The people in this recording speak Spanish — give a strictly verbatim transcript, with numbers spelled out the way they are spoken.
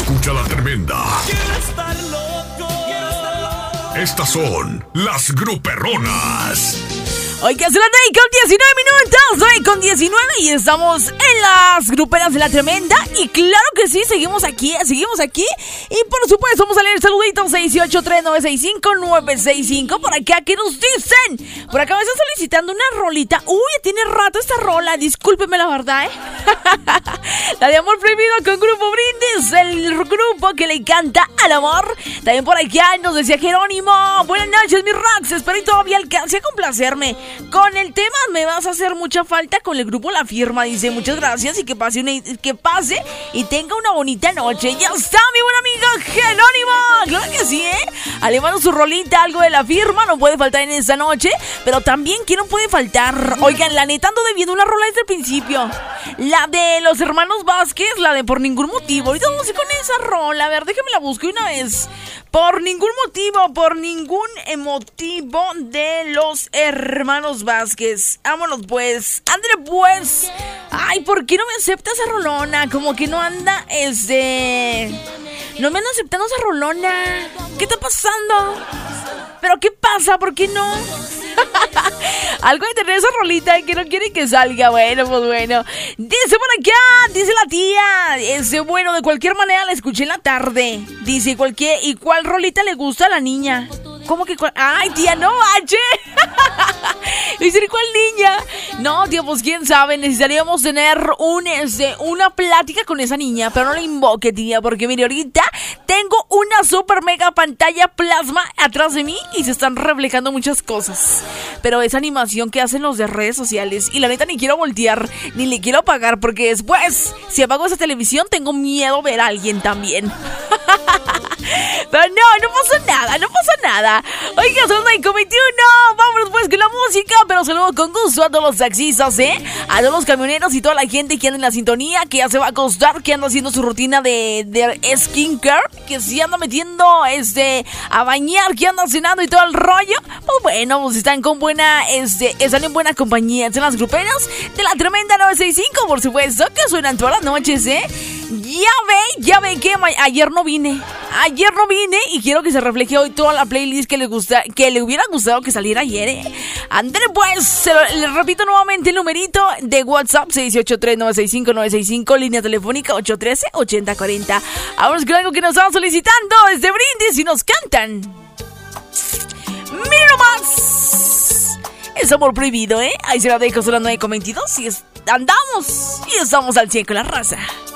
Escucha la tremenda. Quiero estar loco. Quiero estar loco. Estas son las gruperronas. Hoy que hace la nueve con diecinueve minutos, nueve con diecinueve y estamos en las gruperas de la tremenda. Y claro que sí, seguimos aquí, seguimos aquí. Y por supuesto vamos a leer saluditos seis ocho tres nueve seis cinco nueve seis cinco. Por acá, ¿qué nos dicen? Por acá me están solicitando una rolita. Uy, tiene rato esta rola, discúlpeme la verdad, ¿eh? La de Amor Prohibido con Grupo Brindis, el grupo que le encanta al amor. También por acá nos decía Jerónimo: buenas noches, mis rocks, espero y todavía alcance a complacerme con el tema Me vas a hacer mucha falta con el grupo La Firma. Dice, muchas gracias y que pase, una, que pase y tenga una bonita noche. Ya está, mi buen amigo Jerónimo. Claro que sí, ¿eh? Le mando su rolita, algo de La Firma, no puede faltar en esta noche. Pero también, ¿quién no puede faltar? Oigan, la neta ando debiendo una rola desde el principio. La de los hermanos Vázquez, la de Por Ningún Motivo. Ahorita vamos a ir con esa rola. A ver, déjame la busco una vez. Por ningún motivo, por ningún motivo de los hermanos Vázquez. Vámonos pues, ándale pues. Ay, ¿por qué no me acepta esa rolona? Como que no anda, este... No me anda aceptando esa rolona. ¿Qué está pasando? ¿Pero qué pasa? ¿Por qué no? Algo de tener esa rolita y que no quiere que salga. Bueno, pues bueno. Dice por acá, dice la tía. Ese bueno, de cualquier manera la escuché en la tarde. Dice, cualquier, ¿y cuál rolita le gusta a la niña? ¿Cómo que cuál? Ay, tía, no manches. Dice, ¿cuál niña? No, tía, pues quién sabe. Necesitaríamos tener un, este, una plática con esa niña. Pero no la invoque, tía, porque mire, ahorita tengo una super mega pantalla plasma atrás de mí y se están reflejando muchas cosas. Pero esa animación que hacen los de redes sociales, y la neta ni quiero voltear, ni le quiero apagar, porque después, si apago esa televisión, tengo miedo ver a alguien también. Pero no, no pasa nada, no pasa nada. Oiga, son nueve con veintiuno. Vámonos pues con la música. Pero saludo con gusto a todos los taxistas, ¿eh? A todos los camioneros y toda la gente que anda en la sintonía, que ya se va a acostar, que anda haciendo su rutina de, de skincare, que si anda metiendo este a bañar, que anda cenando y todo el rollo. Pues bueno, pues están con buena, este, están en buena compañía. Están las gruperas de la tremenda novecientos sesenta y cinco, por supuesto, que suenan todas las noches, ¿eh? Ya ve, ya ve que ma- ayer no vine. Ayer no vine y quiero que se refleje hoy toda la playlist que le gusta, que le hubiera gustado que saliera ayer, ¿eh? André, pues, se lo, le repito nuevamente el numerito de WhatsApp: seis ocho tres nueve seis cinco nueve seis cinco, línea telefónica ocho uno tres ocho cero cuatro cero. Ahora con algo que nos estaban solicitando desde Brindis y nos cantan. ¡Mira nomás! Es Amor Prohibido, ¿eh? Ahí se la dejo, son las nueve con veintidós y es, andamos y estamos al cien con la raza.